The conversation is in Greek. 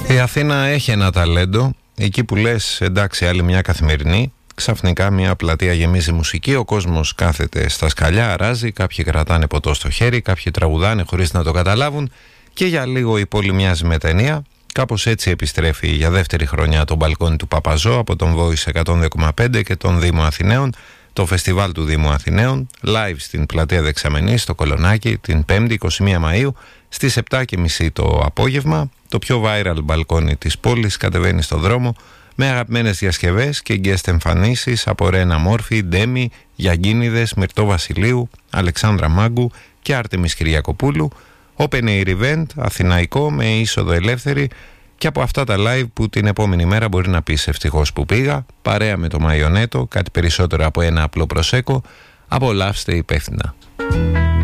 Η Αθήνα έχει ένα ταλέντο. Εκεί που λες εντάξει άλλη μια καθημερινή, ξαφνικά μια πλατεία γεμίζει μουσική, ο κόσμος κάθεται στα σκαλιά, αράζει, κάποιοι κρατάνε ποτό στο χέρι, κάποιοι τραγουδάνε χωρίς να το καταλάβουν και για λίγο η πόλη μοιάζει με ταινία. Κάπως έτσι επιστρέφει για δεύτερη χρονιά το μπαλκόνι του Παπαζό από τον Voice 102,5 και τον Δήμο Αθηναίων, το φεστιβάλ του Δήμου Αθηναίων, live στην πλατεία Δεξαμενής, στο Κολονάκι, την 5η 21 Μαΐου, στις 7.30 το απόγευμα. Το πιο viral μπαλκόνι της πόλης κατεβαίνει στο δρόμο με αγαπημένες διασκευές και guest εμφανίσεις από Ρένα Μόρφη, Ντέμι, Γιαγκίνιδες, Μυρτώ Βασιλείου, Αλεξάνδρα Μάγκου και Άρτεμις Κυριακοπούλου. Open Air Event, αθηναϊκό, με είσοδο ελεύθερη και από αυτά τα live που την επόμενη μέρα μπορεί να πεις ευτυχώς που πήγα, παρέα με το Μαϊονέτο, κάτι περισσότερο από ένα απλό προσέκο, απολαύστε υπεύθυνα.